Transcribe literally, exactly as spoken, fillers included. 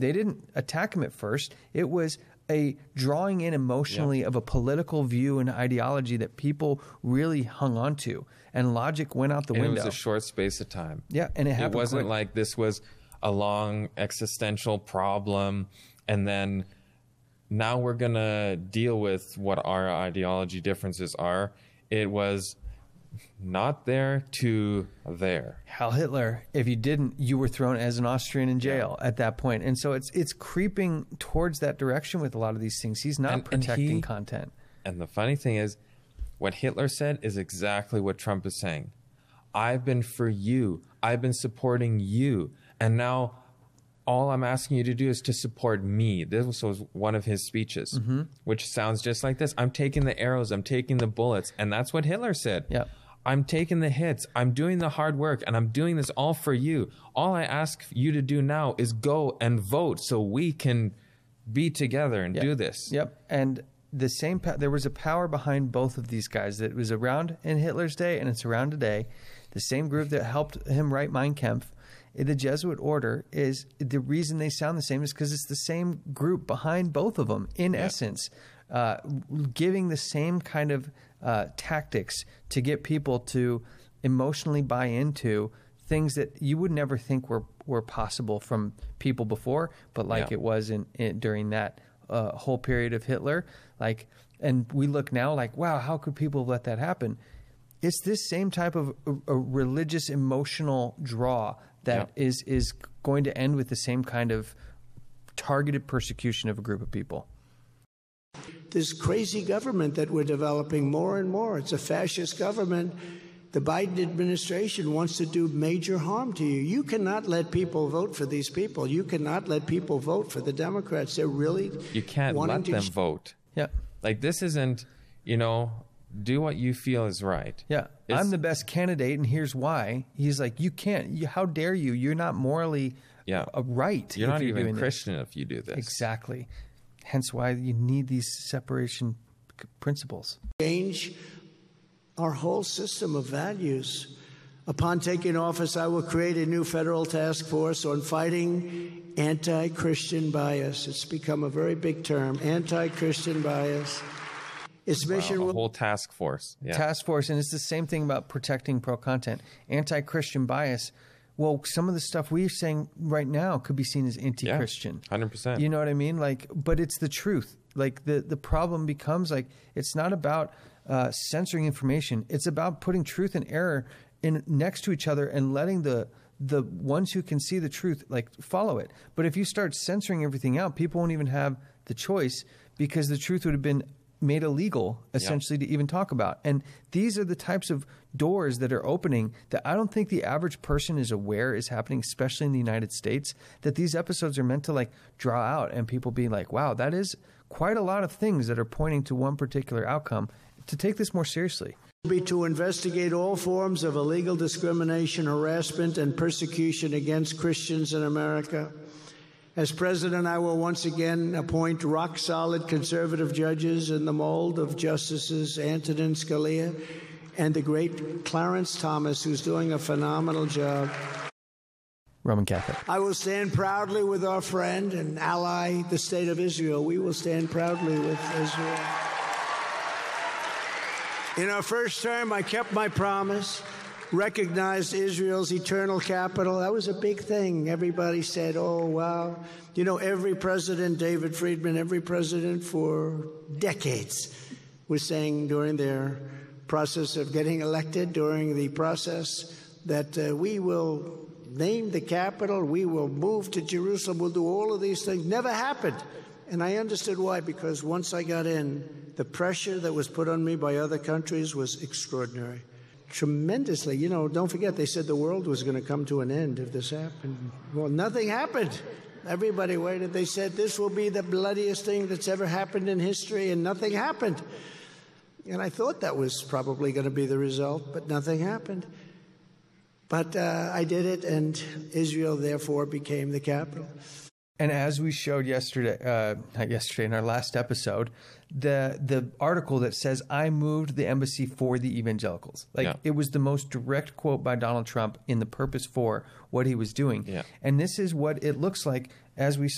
they didn't attack him at first. It was a drawing in emotionally yeah. of a political view and ideology that people really hung on to, and logic went out the and window. It was a short space of time. Yeah, and it happened. It wasn't quick. like this was a long existential problem, and then now we're going to deal with what our ideology differences are. It was not there to there. Heil Hitler. If you didn't, you were thrown as an Austrian in jail yeah. at that point. And so it's it's creeping towards that direction with a lot of these things. He's not and, protecting and he, content. And the funny thing is, what Hitler said is exactly what Trump is saying. I've been for you. I've been supporting you. And now all I'm asking you to do is to support me. This was one of his speeches, mm-hmm. which sounds just like this. I'm taking the arrows. I'm taking the bullets. And that's what Hitler said. Yeah. I'm taking the hits. I'm doing the hard work, and I'm doing this all for you. All I ask you to do now is go and vote so we can be together and yep. do this. Yep. And the same pa- there was a power behind both of these guys that was around in Hitler's day, and it's around today. The same group that helped him write Mein Kampf, the Jesuit order, is the reason they sound the same is because it's the same group behind both of them, in yep. essence, uh, giving the same kind of Uh, tactics to get people to emotionally buy into things that you would never think were, were possible from people before, but like yeah. it was in, in during that uh, whole period of Hitler. Like, and we look now like, wow, how could people let that happen? It's this same type of a, a religious emotional draw that yeah. is is going to end with the same kind of targeted persecution of a group of people. This crazy government that we're developing more and more. It's a fascist government. The Biden administration wants to do major harm to you. You cannot let people vote for these people. You cannot let people vote for the Democrats. They're really You can't let them to... vote. Yeah. Like, this isn't, you know, do what you feel is right. Yeah. It's... I'm the best candidate, and here's why. He's like, you can't. You, how dare you? You're not morally yeah. uh, right. You're not you're even Christian this. if you do this. Exactly. Hence why you need these separation principles. Change our whole system of values. Upon taking office, I will create a new federal task force on fighting anti-Christian bias. It's become a very big term, anti-Christian bias. Its mission wow, a will... whole task force. Yeah. Task force, and it's the same thing about protecting pro-content. Anti-Christian bias. Well, some of the stuff we're saying right now could be seen as anti-Christian. Yeah, one hundred percent. You know what I mean? Like, but it's the truth. Like, the, the problem becomes, like, it's not about uh, censoring information. It's about putting truth and error in next to each other and letting the the ones who can see the truth, like, follow it. But if you start censoring everything out, people won't even have the choice because the truth would have been made illegal, essentially, yep. to even talk about. And these are the types of doors that are opening that I don't think the average person is aware is happening, especially in the United States, that these episodes are meant to, like, draw out and people be like, wow, that is quite a lot of things that are pointing to one particular outcome, to take this more seriously. Be to investigate all forms of illegal discrimination, harassment, and persecution against Christians in America. As president, I will once again appoint rock-solid conservative judges in the mold of Justices Antonin Scalia and the great Clarence Thomas, who's doing a phenomenal job. Roman Catholic. I will stand proudly with our friend and ally, the State of Israel. We will stand proudly with Israel. In our first term, I kept my promise, recognized Israel's eternal capital. That was a big thing. Everybody said, oh, wow. You know, every president, David Friedman, every president for decades was saying during their process of getting elected, during the process, that uh, we will name the capital, we will move to Jerusalem, we'll do all of these things. Never happened. And I understood why, because once I got in, the pressure that was put on me by other countries was extraordinary. Tremendously. You know, don't forget, they said the world was going to come to an end if this happened. Well, nothing happened. Everybody waited. They said this will be the bloodiest thing that's ever happened in history, and nothing happened. And I thought that was probably going to be the result, but nothing happened. But uh, I did it, and Israel, therefore, became the capital. And as we showed yesterday, uh, not yesterday, in our last episode, the the article that says, I moved the embassy for the evangelicals. Like, yeah. It was the most direct quote by Donald Trump in the purpose for what he was doing. Yeah. And this is what it looks like as we